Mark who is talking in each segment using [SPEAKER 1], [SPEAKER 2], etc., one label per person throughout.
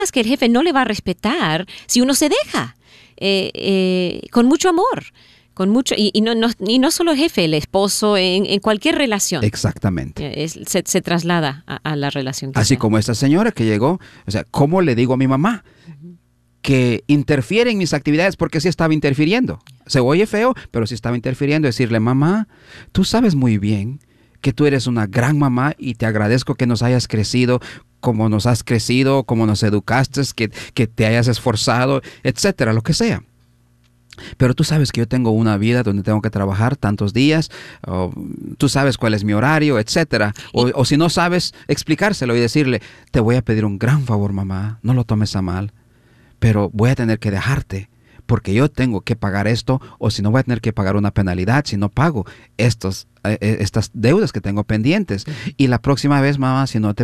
[SPEAKER 1] que el jefe no le va a respetar si uno se deja, con mucho amor. Con mucho, y no solo el jefe, el esposo, en cualquier relación.
[SPEAKER 2] Exactamente.
[SPEAKER 1] Se traslada a la relación.
[SPEAKER 2] Así como esta señora que llegó, o sea, ¿cómo le digo a mi mamá que interfiere en mis actividades? Porque sí estaba interfiriendo. Se oye feo, pero sí estaba interfiriendo. Decirle, mamá, tú sabes muy bien que tú eres una gran mamá y te agradezco que nos hayas crecido como nos has crecido, como nos educaste, que te hayas esforzado, etcétera, lo que sea. Pero tú sabes que yo tengo una vida donde tengo que trabajar tantos días, tú sabes cuál es mi horario, etcétera. O si no sabes, explicárselo y decirle, te voy a pedir un gran favor, mamá, no lo tomes a mal, pero voy a tener que dejarte porque yo tengo que pagar esto, o si no voy a tener que pagar una penalidad si no pago estas deudas que tengo pendientes. Y la próxima vez, mamá, si no te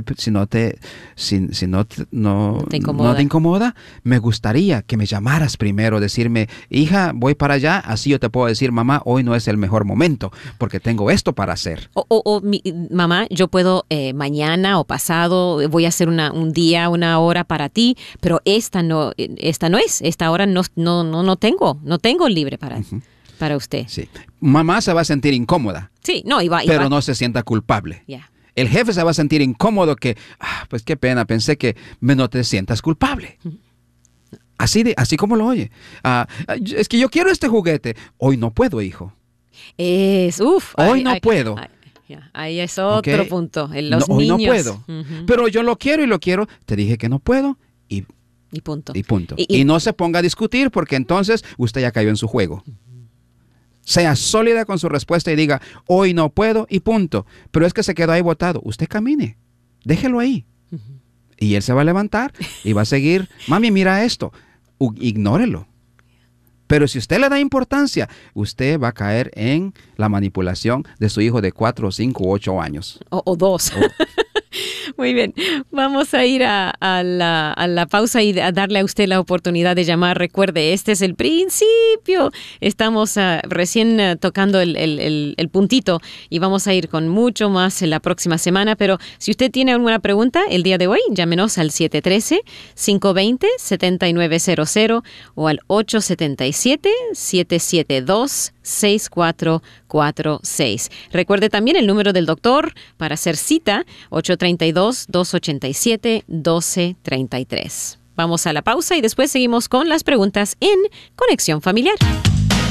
[SPEAKER 2] incomoda, me gustaría que me llamaras primero, decirme, hija, voy para allá, así yo te puedo decir, mamá, hoy no es el mejor momento, porque tengo esto para hacer.
[SPEAKER 1] Mamá, yo puedo mañana o pasado, voy a hacer un día, una hora para ti, pero esta hora no tengo libre para usted.
[SPEAKER 2] Sí. Mamá se va a sentir incómoda.
[SPEAKER 1] Sí,
[SPEAKER 2] pero no se sienta culpable.
[SPEAKER 1] Yeah.
[SPEAKER 2] El jefe se va a sentir incómodo que, pues qué pena, pensé que no te sientas culpable. Así como lo oye. Es que yo quiero este juguete. Hoy no puedo, hijo. Hoy no puedo.
[SPEAKER 1] Ahí es otro punto. Los
[SPEAKER 2] hoy
[SPEAKER 1] niños.
[SPEAKER 2] No puedo. Pero yo lo quiero. Te dije que no puedo y
[SPEAKER 1] punto.
[SPEAKER 2] Y no se ponga a discutir porque entonces usted ya cayó en su juego. Sea sólida con su respuesta y diga, hoy no puedo y punto. Pero es que se quedó ahí botado. Usted camine, déjelo ahí. Y él se va a levantar y va a seguir, mami, mira esto. Ignórelo. Pero si usted le da importancia, usted va a caer en la manipulación de su hijo de 4, 5, 8 años.
[SPEAKER 1] O 2. Muy bien, vamos a ir a la pausa y a darle a usted la oportunidad de llamar. Recuerde, este es el principio. Estamos recién tocando el puntito y vamos a ir con mucho más en la próxima semana. Pero si usted tiene alguna pregunta el día de hoy, llámenos al 713-520-7900 o al 877-772-6446. Recuerde también el número del doctor para hacer cita, 832-287-1233. Vamos a la pausa y después seguimos con las preguntas en Conexión Familiar.